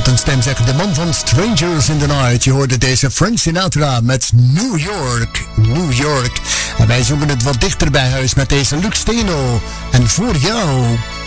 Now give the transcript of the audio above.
Wat een stem zeggen. De man van Strangers in the Night. Je hoorde deze Frank Sinatra met New York. New York. En wij zoeken het wat dichter bij huis met deze Luc Steno. En voor jou...